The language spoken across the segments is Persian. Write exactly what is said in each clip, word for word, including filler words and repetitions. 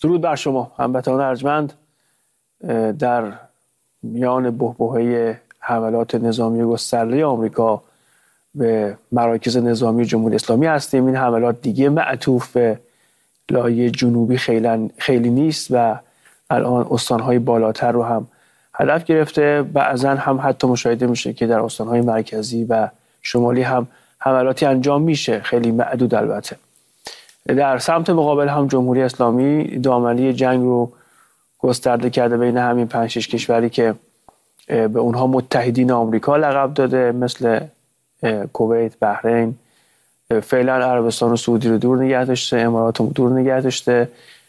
درود بر شما هموطنان ارجمند. در میان بحبوحه حملات نظامی گسترده آمریکا به مراکز نظامی جمهوری اسلامی هستیم. این حملات دیگه معطوف به لایه جنوبی خیلی, خیلی نیست و الان استانهای بالاتر رو هم هدف گرفته. بعضا هم حتی مشاهده میشه که در استانهای مرکزی و شمالی هم حملاتی انجام میشه، خیلی معدود البته. در سمت مقابل هم جمهوری اسلامی دامنه جنگ رو گسترده کرده بین همین پنج شش کشوری که به اونها متحدین آمریکا لقب داده، مثل کویت، بحرین، فعلا عربستان و سعودی رو دور نگه داشته، امارات رو دور نگه داشته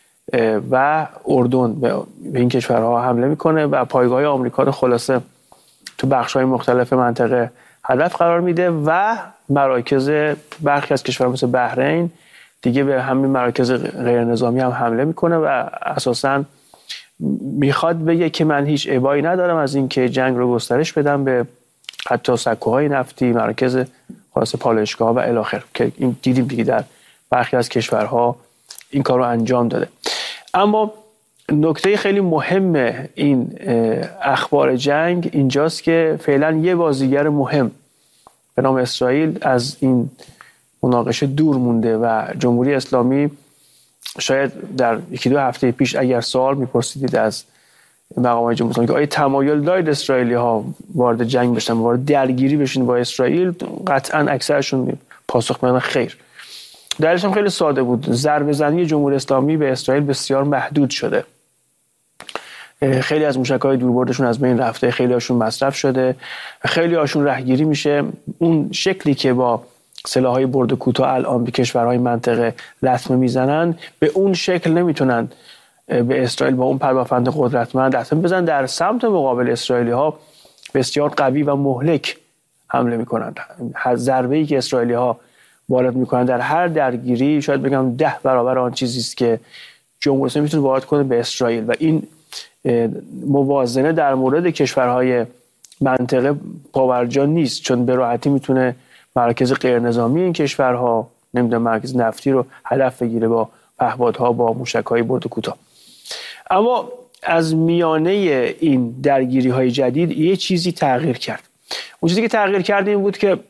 و اردن به این کشورها حمله میکنه و پایگاه آمریکا رو خلاصه تو بخش‌های مختلف منطقه هدف قرار میده و مراکز برخی از کشورها مثل بحرین دیگه به همین مراکز غیر نظامی هم حمله میکنه و اساساً میخواد بگه که من هیچ ابایی ندارم از این که جنگ رو گسترش بدم به حتی سکوهای نفتی، مراکز خاص پالایشگاه و الی آخر که این دیدیم دیگه در برخی از کشورها این کار رو انجام داده. اما نکته خیلی مهم این اخبار جنگ اینجاست که فعلا یه بازیگر مهم به نام اسرائیل از این مناقشه دور مونده و جمهوری اسلامی شاید در یکی دو هفته پیش اگر سوال میپرسیدید از مقامات جمهوری اسلامی که آیا تمایل دارید اسرائیلی ها وارد جنگ بشن، وارد درگیری بشن با اسرائیل، قطعا اکثرشون پاسخ میدن خیر. دلیلش هم خیلی ساده بود، ضربه زنی جمهوری اسلامی به اسرائیل بسیار محدود شده. خیلی از موشک‌های دوربردشون از بین رفته، خیلی هاشون مصرف شده، خیلی هاشون رهگیری میشه. اون شکلی که با سلاح‌های برد کوتاه الان به کشورهای منطقه لطمه میزنن به اون شکل نمیتونن به اسرائیل با اون پربافند قدرتمند لطمه بزنن. در سمت مقابل اسرائیلی ها بسیار قوی و مهلک حمله میکنن. ضربه‌ای که اسرائیلی ها وارد میکنن در هر درگیری شاید بگم ده برابر آن چیزی است که جمهوری اسلامی میتونه وارد کنه به اسرائیل و این موازنه در مورد کشورهای منطقه پاورجا نیست، چون به راحتی میتونه مرکز غیر نظامی این کشورها، نمیدونم مرکز نفتی رو هدف بگیره با پهپادها، با موشک‌های برد کوتاه. اما از میانه این درگیری‌های جدید یه چیزی تغییر کرد. اون چیزی که تغییر کرد این بود که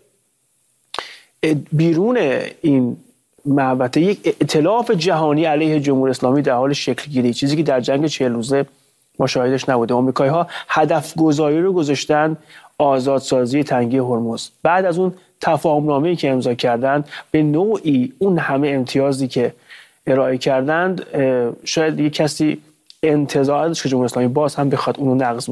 بیرون این محوطه یک ائتلاف جهانی علیه جمهوری اسلامی در حال شکل گیری، چیزی که در جنگ چهل روزه مشاهدش نبوده. آمریکایی‌ها هدف گذاری رو گذاشتن آزادسازی تنگه هرمز. بعد از اون تفاهم‌نامه‌ای که امضا کردند به نوعی اون همه امتیازی که ارائه کردند شاید یک کسی انتظار داشت که جمهوری اسلامی باز هم بخواد اون رو نقض